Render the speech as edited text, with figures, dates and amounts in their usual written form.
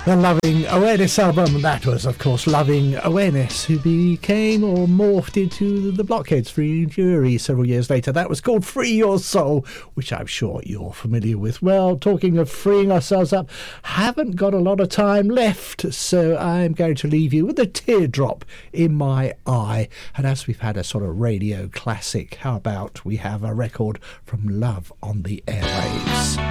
The Loving Awareness album. That was, of course, Loving Awareness, who became or morphed into the Blockheads Free Jury several years later. That was called Free Your Soul, which I'm sure you're familiar with. Well, talking of freeing ourselves up, haven't got a lot of time left, so I'm going to leave you with a teardrop in my eye. And as we've had a sort of radio classic, how about we have a record from Love on the Airwaves?